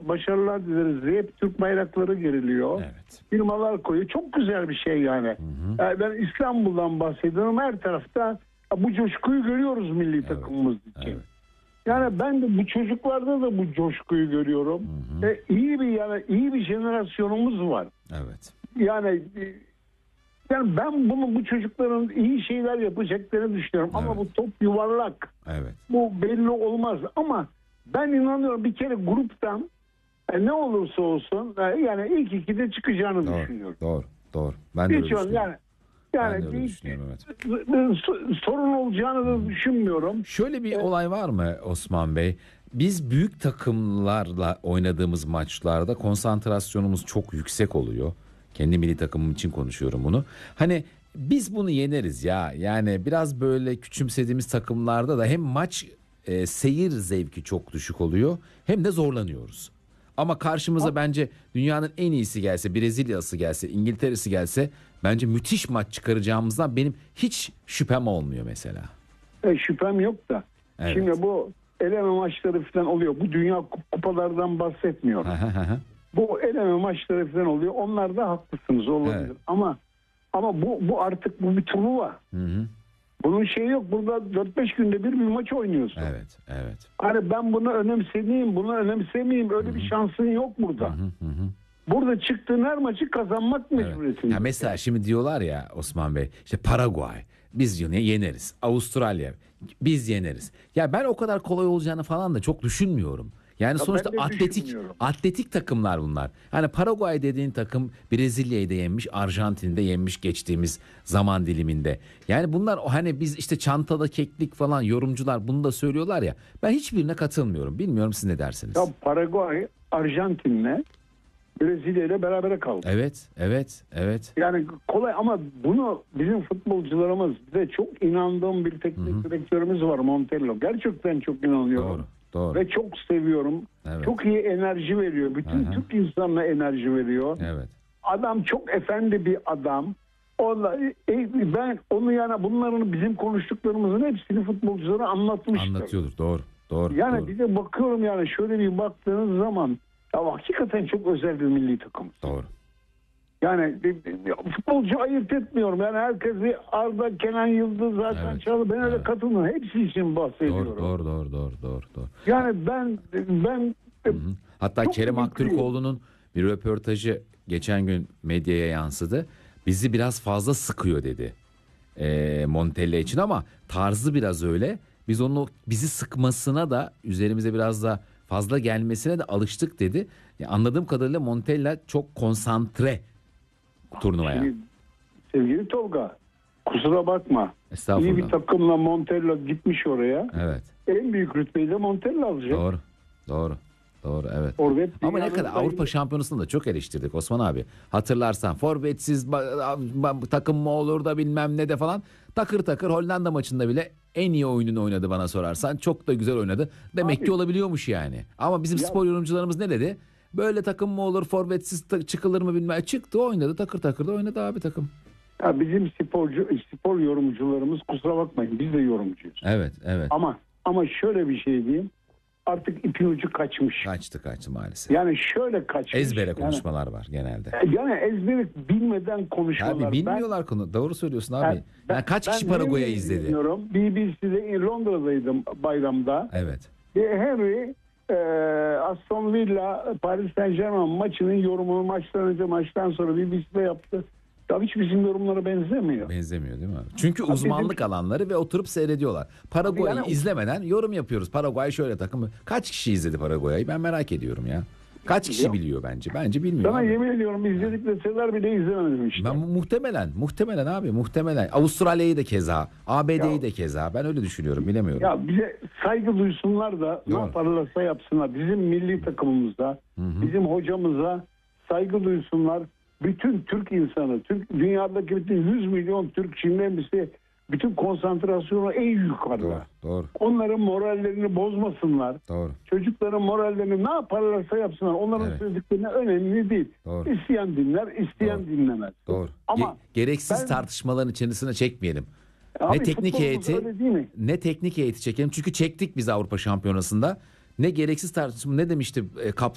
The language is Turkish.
başarılar dileriz. Hep Türk bayrakları geriliyor. Evet. Firmalar koyuyor. Çok güzel bir şey yani. Yani ben İstanbul'dan bahsediyorum. Her tarafta bu coşkuyu görüyoruz milli takımımız için. Evet. Yani ben de bu çocuklarda da bu coşkuyu görüyorum. İyi bir jenerasyonumuz var. Evet. Yani ben bu çocukların iyi şeyler yapacaklarını düşünüyorum. Ama Evet. bu top yuvarlak. Evet. Bu belli olmaz. Ama ben inanıyorum bir kere gruptan ne olursa olsun yani ilk ikide çıkacağını düşünüyorum. Doğru. Ben de öyle Hiç düşünüyorum. Ben de öyle bir düşünüyorum, evet. sorun olacağını da düşünmüyorum. Şöyle bir olay var mı Osman Bey? Biz büyük takımlarla oynadığımız maçlarda konsantrasyonumuz çok yüksek oluyor. Kendi milli takımım için konuşuyorum bunu. Hani biz bunu yeneriz ya. Yani biraz böyle küçümsediğimiz takımlarda da hem maç seyir zevki çok düşük oluyor hem de zorlanıyoruz. Ama karşımıza bence dünyanın en iyisi gelse, Brezilya'sı gelse, İngiltere'si gelse bence müthiş maç çıkaracağımızdan benim hiç şüphem olmuyor mesela. Şüphem yok da. Evet. Şimdi bu eleme maçları falan oluyor. Bu dünya kupalardan bahsetmiyorum. Bu eleme maçları falan oluyor. Onlar da haklısınız, olabilir. Evet. Ama bu artık bir turnuva. Bunun şeyi yok. Burada 4-5 günde bir maç oynuyorsun. Evet. Hani ben bunu önemsemeyeyim, bunu önemsemeyeyim. Öyle bir şansın yok burada. Burada çıktığın her maçı kazanmak mecburiyetinde. Ya mesela şimdi diyorlar ya Osman Bey, işte Paraguay biz yeneriz. Avustralya biz yeneriz. Ya ben o kadar kolay olacağını falan da çok düşünmüyorum. Yani sonuçta atletik takımlar bunlar. Hani Paraguay dediğin takım Brezilya'yı da yenmiş, Arjantin'i de yenmiş geçtiğimiz zaman diliminde. Yani bunlar hani biz işte çantada keklik falan, yorumcular bunu da söylüyorlar ya. Ben hiçbirine katılmıyorum. Bilmiyorum siz ne dersiniz? Ya Paraguay Arjantin'le Brezilya ile berabere kaldı. Evet. Yani kolay ama bunu bizim futbolcularımız, bize çok inandığım bir teknik direktörümüz var, Montella. Gerçekten çok inanıyorum. Doğru. Ve çok seviyorum. Evet. Çok iyi enerji veriyor. Bütün Türk insanına enerji veriyor. Evet. Adam çok efendi bir adam. Ben onu yani bunların bizim konuştuklarımızın hepsini futbolculara anlatmıştım. Anlatıyordur. Doğru. Yani bir de bakıyorum yani şöyle bir baktığınız zaman ya hakikaten çok özel bir milli takım. Doğru. Yani futbolcu ayırt etmiyorum. Yani herkesi Arda, Kenan Yıldız, Hakan Çalı, ben öyle katılmıyorum. Hepsi için bahsediyorum. Doğru. Yani ben hatta Kerem Aktürkoğlu'nun bir röportajı geçen gün medyaya yansıdı. Bizi biraz fazla sıkıyor dedi. Montella için ama tarzı biraz öyle. Biz bizi sıkmasına da üzerimize biraz da fazla gelmesine de alıştık dedi. Anladığım kadarıyla Montella çok konsantre turnuvaya. Sevgili Tolga, kusura bakma. Estağfurullah. İyi bir takımla Montella gitmiş oraya. Evet. En büyük rütbeyi de Montella alacak. Doğru evet. Ama ne kadar Avrupa Şampiyonası'nda da çok eleştirdik Osman abi. Hatırlarsan forvetsiz takım mı olur da bilmem ne de falan. Takır Hollanda maçında bile en iyi oyununu oynadı bana sorarsan. Çok da güzel oynadı. Demek ki olabiliyormuş yani. Ama bizim spor yorumcularımız ne dedi? Böyle takım mı olur, forvetsiz çıkılır mı bilmem. Çıktı, oynadı, takır da oynadı abi takım. Ya bizim spor yorumcularımız, kusura bakmayın, biz de yorumcuyuz. Evet. Ama şöyle bir şey diyeyim. Artık ipin ucu kaçmış. Kaçtı maalesef. Yani şöyle kaçmış. Ezbere konuşmalar var genelde. Yani ezbere bilmeden konuşmalar. Abi bilmiyorlar konu. Doğru söylüyorsun abi. Kaç kişi Paraguay'ı izledi? BBC'de Londra'daydım bayramda. Evet. Henry Aston Villa Paris Saint-Germain maçının yorumunu maçtan önce maçtan sonra BBC'de yaptı. Ya hiç bizim yorumlara benzemiyor. Benzemiyor değil mi abi? Çünkü uzmanlık alanları ve oturup seyrediyorlar. Paraguay'ı izlemeden yorum yapıyoruz. Paraguay şöyle takımı. Kaç kişi izledi Paraguay'ı? Ben merak ediyorum ya. Kaç kişi biliyor bence? Bence bilmiyor. Sana abi. yemin ediyorum izledik deseler bile izlemedim işte. Ben muhtemelen abi. Avustralya'yı da keza. ABD'yi de keza. Ben öyle düşünüyorum. Bilemiyorum. Ya bize saygı duysunlar da ne yaparlarsa yapsınlar. Bizim milli takımımıza, bizim hocamıza saygı duysunlar. Bütün Türk insanı, dünyadaki bütün 100 milyon Türk şimdi bütün konsantrasyonu en yukarıda. Doğru. Onların morallerini bozmasınlar. Doğru. Çocukların morallerini ne yaparlarsa yapsınlar. Onların söylediklerine önemli değil. Doğru. İsteyen dinler, isteyen dinlemez. Doğru. Ama gereksiz tartışmaların içerisine çekmeyelim. Abi, ne teknik heyeti çekelim. Çünkü çektik biz Avrupa Şampiyonası'nda. Ne gereksiz tartışma, ne demişti